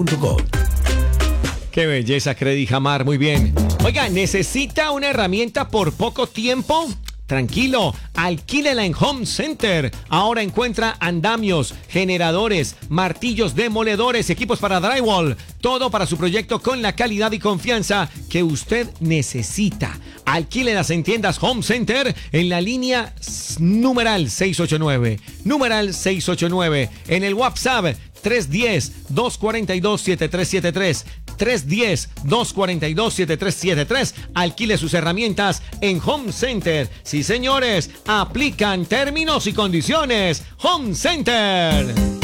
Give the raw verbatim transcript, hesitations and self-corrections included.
punto com. Qué belleza, Credit Jamar, muy bien. Oiga, ¿necesita una herramienta por poco tiempo? Tranquilo, alquílela en Home Center. Ahora encuentra andamios, generadores, martillos demoledores, equipos para drywall. Todo para su proyecto con la calidad y confianza que usted necesita. Alquílelas en tiendas Home Center en la línea numeral seis ocho nueve. Numeral seis ocho nueve. En el WhatsApp tres uno cero, dos cuatro dos, siete tres siete tres. tres uno cero, dos cuatro dos, siete tres siete tres. Alquile sus herramientas en Home Center. Sí, señores, aplican términos y condiciones. Home Center.